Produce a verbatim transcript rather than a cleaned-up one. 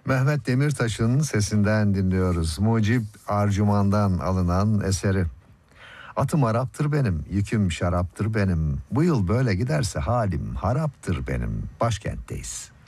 Mehmet Demirtaş'ın sesinden dinliyoruz. Mucib Arcuman'dan alınan eseri. Atım Arap'tır benim, yüküm şaraptır benim. Bu yıl böyle giderse halim haraptır benim. Başkentteyiz.